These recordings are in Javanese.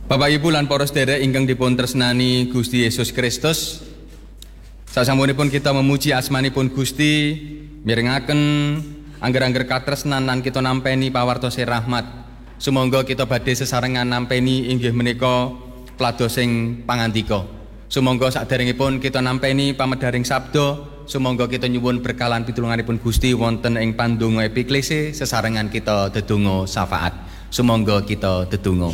Bapak Ibu lan para sedherek ingkang dipun tresnani Gusti Yesus Kristus, sasampunipun kita memuji asmanipun Gusti, mirengaken angger-angger katresnan lan kita nampeni pawartosé rahmat. Sumangga kita badhe sesarengan nampeni inggih menika pladosing pangandika. Sumangga saderengipun kita nampeni pamedaring sabda, sumangga kita nyuwun berkalan pitulunganipun Gusti wonten ing pandonga epiklese sesarengan kita dedonga syafaat. Sumangga kita dedonga.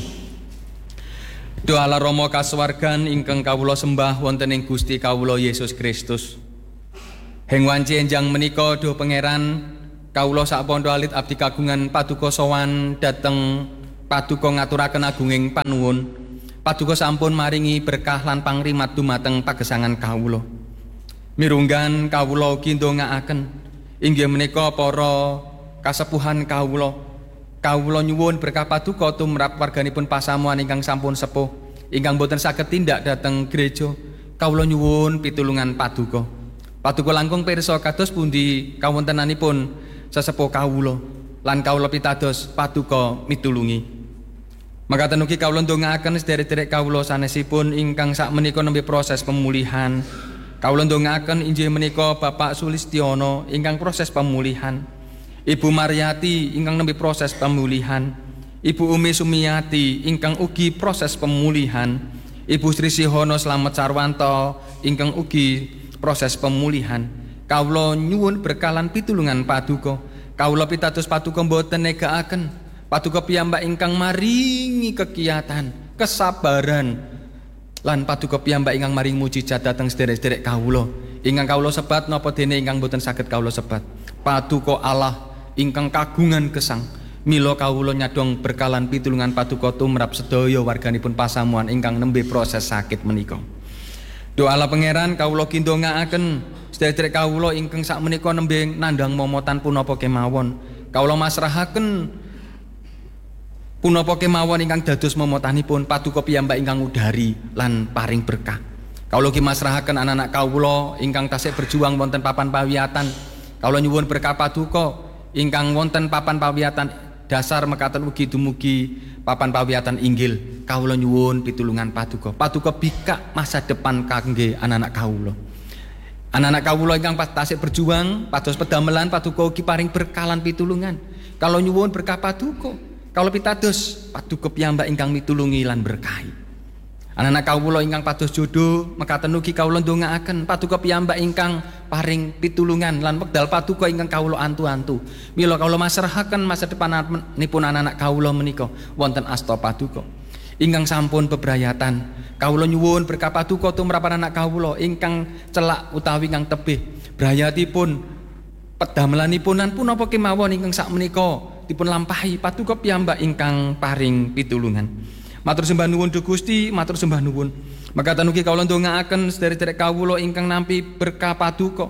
Doa Allah Rama kasuwargan ingkang kawula sembah wonten ing Gusti kawula Yesus Kristus. Heng wanci enjang menika duh Pangeran, kawula sak pondo alit abdi kagungan paduka sowan dhateng paduka ngaturaken agunging panuwun. Paduka sampun maringi berkah lan pangrimat dumateng pagesangan kawula. Mirunggan kawula ugi ndongaaken inggih menika para kasepuhan kawula. Kawula nyuwun berkah paduka tumrap warganipun pasamuan ingkang sampun sepuh, ingkang boten saged tindak dhateng gereja. Kawula nyuwun pitulungan paduka. Paduka langkung pirsa kados pundi kawontenanipun sesepuh kawula lan kawula pitados paduka mitulungi. Makaten ugi kawula ndongaaken sedherek-sedherek kawula sanesipun ingkang sakmenika nembe proses pemulihan. Kawula ndongaaken inggih menika Bapak Sulistiono ingkang proses pemulihan. Ibu Mariati ingkang nembe proses pemulihan, Ibu Umi Sumiati ingkang ugi proses pemulihan, Ibu Sri Sihono Slamet Sarwanto ingkang ugi proses pemulihan. Kawula nyuwun berkalan pitulungan paduka. Kawula pitados paduka boten negakaken. Paduka piyambak ingkang maringi kekiyatan, kesabaran, lan paduka piyambak ingkang maringi mujijat dhateng sedherek-sedherek kawula ingkang kawula sebat napa dene ingkang boten saged kawula sebat. Paduka Allah ingkang kagungan gesang, mila kawula nyadong berkalan pitulungan paduka tumrap sedaya warganipun pasamuan ingkang nembe proses sakit menika. Doa Allah Pangeran kawula kindongaaken sedherek kawula ingkang sakmenika nembe nandhang momotan punapa kemawon. Kawula masrahaken punapa kemawon ingkang dados momotanipun paduka piyambak ingkang udari lan paring berkah. Kawula ugi masrahaken anak-anak kawula ingkang tasih berjuang wonten papan pawiyatan. Kawula nyuwun berkah paduka ingkang wonten papan pawiyatan dasar mekaten ugi dumugi papan pawiyatan inggil. Kawula nyuwun pitulungan paduka. Paduka bikak masa depan kangge anak-anak kawula. Anak-anak kawula ingkang tasih berjuang pados pedamelan paduka ugi paring berkalan pitulungan. Kawula nyuwun berkah paduka. Kawula pitados paduka piyambak ingkang mitulungi lan berkahi. Anak-anak kawula ingkang pados jodoh mekaten ugi kawula ndongaaken paduka piyambak ingkang paring pitulungan lan wekdal paduka ingkang kawula antu-antu. Mila kawula masrahaken masa depanipun anak-anak kawula menika wonten asta paduka. Ingkang sampun bebrayatan, kawula nyuwun berkah paduka tumrap anak kawula ingkang celak utawi ingkang tebih. Brayatipun pedamelanipun lan punapa kemawon ingkang sakmenika dipun lampahi paduka piyambak ingkang paring pitulungan. Matur sembah nuwun Duh Gusti, matur sembah nuwun. Mekaten ugi kawula ndongaaken sedherek-sedherek kawula ingkang nampi berkah paduka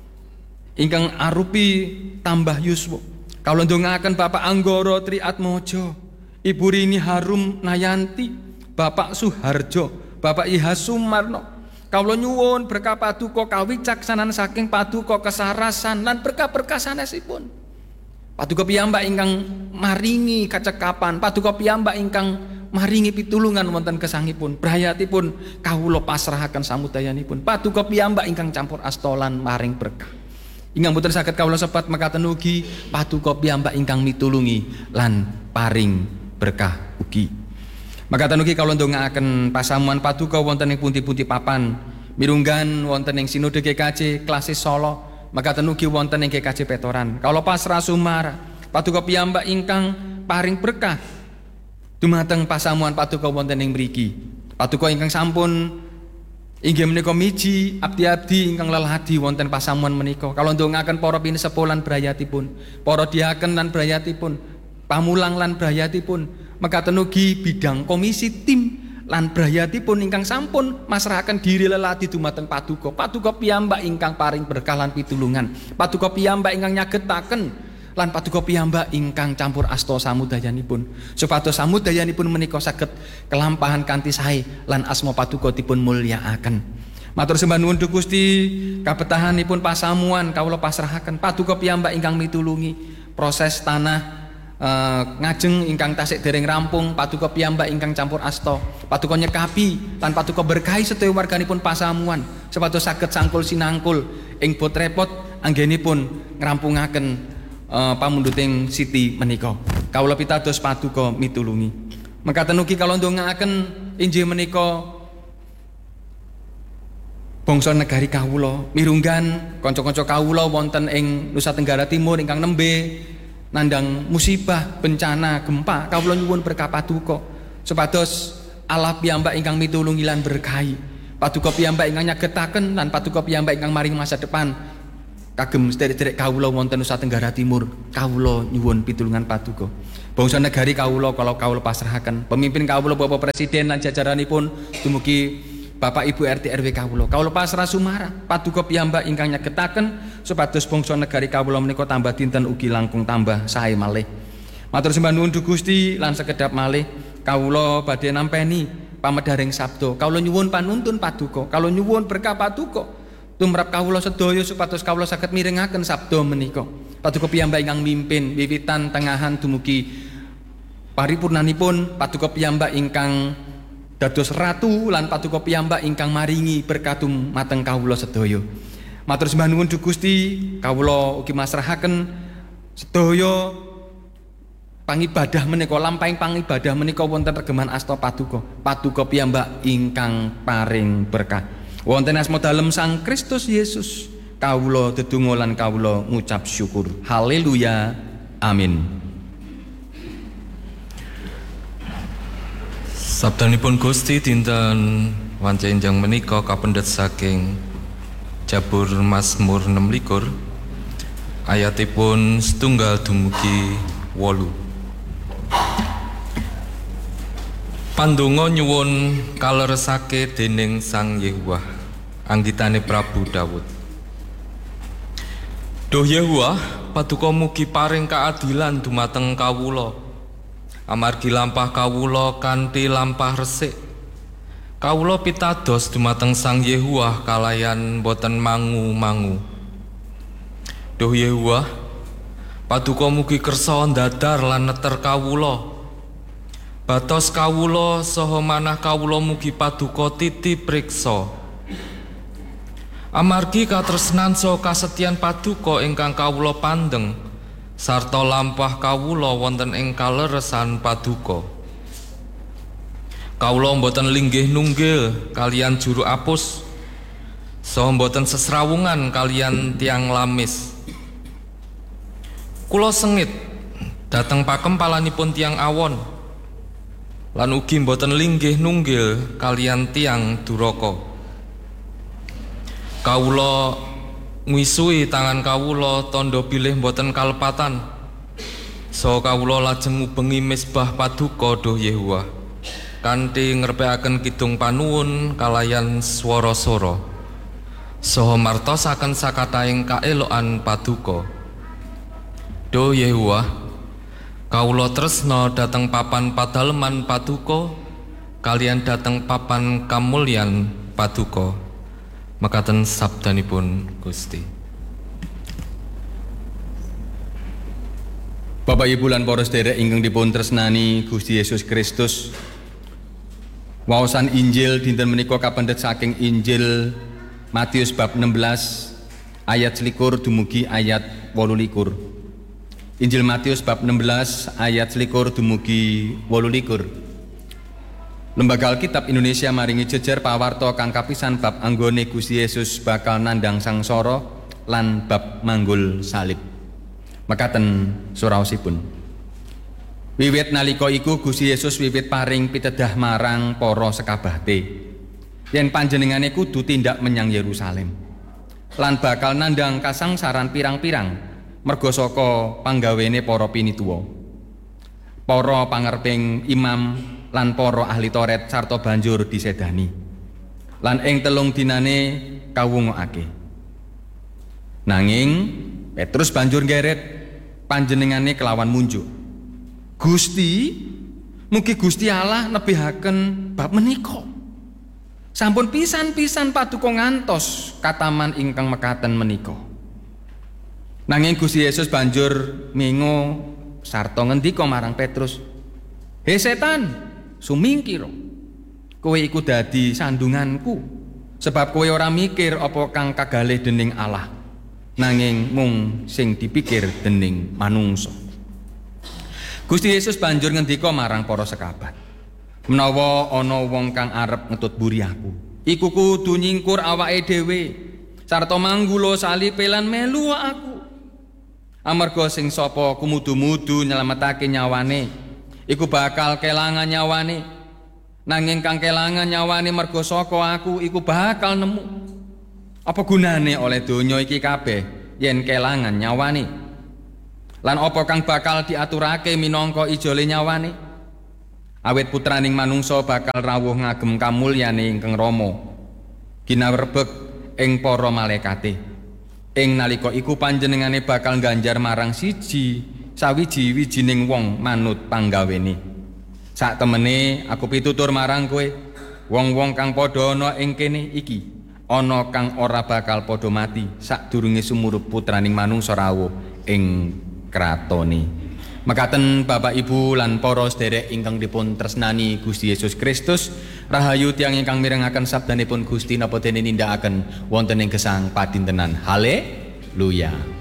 ingkang arupi tambah yuswa. Kawula ndongaaken Bapak Anggara Triatmojo, Ibu Rini Harum Nayanti, Bapak Suharjo, Bapak Iha Sumarno. Kawula nyuwun berkah paduka kawicaksanan saking paduka kesarasan lan berkah-berkah sanesipun. Paduka piyambak ingkang maringi kacekapan, paduka piyambak ingkang maringi pitulungan wonten gesangipun. Brayatipun kawula pasrahaken samudayanipun. Paduka piyambak ingkang campur asta lan maring berkah. Ingkang boten saged kawula sebat mekaten ugi paduka piyambak ingkang mitulungi lan paring berkah ugi. Mekaten ugi kawula ndongaaken pasamuan paduka wonten ing pundi-pundi papan. Mirunggan wonten ing Sinode GKJ Klasis Solo. Mekaten ugi wonten ing GKJ Petoran. Kawula pasrah sumar paduka piyambak ingkang paring berkah dumateng pasamuan paduka wonten ing mriki. Paduka ingkang sampun inggih menika miji abdi-abdi ingkang leladi wonten pasamuan menika. Kawula ndongaaken para pinisepuh lan brayatipun, para diaken lan brayatipun, pamulang lan brayatipun, mekaten ugi bidang komisi tim lan brayatipun ingkang sampun masrahaken diri leladi dumateng paduka. Paduka piyambak ingkang paring berkah lan pitulungan. Paduka piyambak ingkang nyagetaken lan paduka piyambak ingkang campur asta samudayanipun supados samudayanipun menika saged kelampahan kanthi sae lan asma paduka dipun mulyakaken. Matur sembah nuwun Duh Gusti, kabetahanipun pasamuan kawula pasrahaken paduka piyambak ingkang mitulungi proses tanah ngajeng ingkang tasik dereng rampung paduka piyambak ingkang campur asta paduka nyekapi lan paduka berkahi sedaya warganipun pasamuan supados saged sangkul sinangkul ing bot repot anggenipun ngrampungaken pamunduting siti menika. Kawula pitados paduka mitulungi. Mekaten ugi kawula ndongaaken inggih menika bangsa negari kawula mirunggan kanca-kanca kawula wonten ing Nusa Tenggara Timur ingkang nembe nandang musibah bencana gempa. Kawula nyuwun berkah paduka supados Allah piyambak ingkang mitulungi lan berkahi, paduka piyambak ingkang nyagetaken lan paduka piyambak ingkang maring masa depan kagem sederek-sederek kawula wonten Nusa Tenggara Timur. Kawula nyuwun pitulungan paduka. Bangsa negari kawula kalau kawula pasrahaken, pemimpin kawula Bapak Presiden lan jajaranipun dumugi Bapak Ibu RT RW kawula. Kawula pasrah sumara paduka piyambak ingkang nyagetaken supados bangsa negari kawula menika tambah dinten ugi langkung tambah sae malih. Matur sembah nuwun Duh Gusti lan sekedhap malih kawula badhe nampeni pamedharing sabda. Kawula nyuwun panuntun paduka, kawula nyuwun berkah paduka tumrap kawula sedaya supados kawula saged mirengaken sabda menika. Paduka piyambak ingkang mimpin wiwitan tengahan dumugi paripurnanipun, paduka piyambak ingkang dados ratu lan paduka piyambak ingkang maringi berkah dumateng kawula sedaya. Matur sembah nuwun Duh Gusti, kawula ugi masrahaken sedaya pangibadah menika, lampahing pangibadah menika wonten regeman asta paduka. Paduka piyambak ingkang paring berkah. Wonten asma dalem Sang Kristus Yesus, kawula dedonga lan kawula ngucap syukur. Haleluya. Amin. Sabdanipun Gusti dinten wanci enjang menika kapendhet saking Jabur Mazmur 16 ayatipun 1 dumugi 8. Pandonga nyuwun kaleresake dening Sang Yehuwah, anggitane Prabu Daud. Duh Yehuwah, paduka mugi paring kaadilan dumateng kawula. Amargi lampah kawula kanthi lampah resik, kawula pitados dumateng Sang Yehuwah kalayan boten mangu-mangu. Duh Yehuwah, paduka mugi kersa ndadar lan neter kawula. Batos kawula saha manah kawula mugi paduka titi priksa. Amargi katresnan saha kasetyan paduka ingkang kawula pandeng, sarta lampah kawula wonten ing kaleresan paduka. Kawula mboten linggih nunggil kalian juru apus, saha mboten sesrawungan kalian tiang lamis. Kula sengit dhateng pakempalanipun tiang awon, lan ugi mboten linggih nunggil kalian tiang duraka. Kawula ngwisui tangan kawula tandha bilih mboten kalepatan, saha kawula lajeng ngubengi misbah paduka Duh Yehuwah kanthi ngrepekaken kidung panuwun kalayan swara-swara, saha martosaken sakatahing kaelokan paduka. Duh Yehuwah, kawula tresna dhateng papan padaleman paduka kaliyan dhateng papan kamulyan paduka. Mekaten sabdanipun Gusti. Bapak Ibu lan para sedherek ingkang dipun tresnani Gusti Yesus Kristus, waosan Injil dinten menika kapendhet saking Injil Matius bab 16 ayat 21 dumugi ayat 28. Injil Matius bab 16 ayat 21 dumugi 28. Lembaga Alkitab Indonesia maringi jejer pawarta kang kapisan bab anggone Gusti Yesus bakal nandang sangsara lan bab manggul salib. Mekaten suraosipun. Wiwit nalika iku Gusti Yesus wiwit paring pitedah marang para sekabate yen panjenengane kudu tindak menyang Yerusalem lan bakal nandang kasangsaran pirang-pirang merga saka panggawene para pinituwa, para pangerping imam lan para ahli Taurat sarta banjur disedani. Lan ing 3 dinane kawungokake. Nanging Petrus banjur nggeret panjenengane kelawan munjuk. Gusti, mugi Gusti Allah nebihaken bab menika. Sampun pisan-pisan paduka ngantos kataman ingkang mekaten menika. Nanging Gusti Yesus banjur mengo sarta ngendika marang Petrus, "He setan, sumingkira. Kowe iku dadi sandunganku, sebab kowe ora mikir apa kang kagalih dening Allah, nanging mung sing dipikir dening manungsa." Gusti Yesus banjur ngendika marang para sekabat, "Menawa ana wong kang arep ngetut mburi aku, iku kudu nyingkur awake dhewe sarta manggulo salipe lan melu aku. Amarga sing sapa kumudu-mudu nyelametake nyawane, iku bakal kelangan nyawane. Nanging kang kelangan nyawane merga saka aku, iku bakal nemu. Apa gunane oleh donya iki kabeh yen kelangan nyawane? Lan apa kang bakal diaturake minangka ijole nyawane? Awit putraning manungsa bakal rawuh ngagem kamulyane ingkang Rama, ginawrebek ing para malaikate. Ing nalika iku panjenengane bakal ngganjar marang sawiji-wijining wong manut panggawene. Sak temene aku pitutur marang kowe, wong-wong kang padha ana ing kene iki, ana kang ora bakal padha mati sadurunge sumurup putraning manungsa rawuh ing kratone." Mekaten Bapak Ibu lan para sedherek ingkang dipun tresnani Gusti Yesus Kristus, rahayu tiyang ingkang mirengaken sabdanipun Gusti napa dene nindakaken wonten ing gesang padintenan. Haleluya.